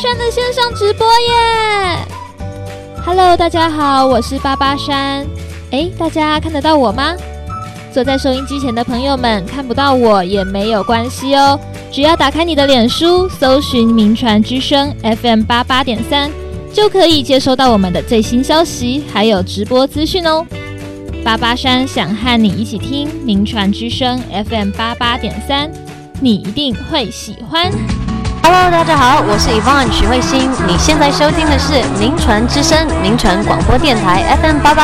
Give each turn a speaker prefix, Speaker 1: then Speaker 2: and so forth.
Speaker 1: 山的线上直播耶 ！Hello， 大家好，我是巴巴山。大家看得到我吗？坐在收音机前的朋友们看不到我也没有关系哦，只要打开你的脸书，搜寻民传之声 FM88.3， 就可以接收到我们的最新消息，还有直播资讯哦。巴巴山想和你一起听民传之声 FM88.3， 你一定会喜欢。
Speaker 2: Hello， 大家好，我是 Yvonne 许慧欣，你现在收听的是民传之声民传广播电台 FM88.3